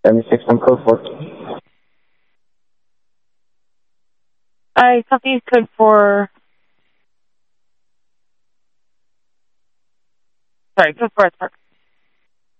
76 on code 4. I copy code 4. Sorry, code 4 is Park.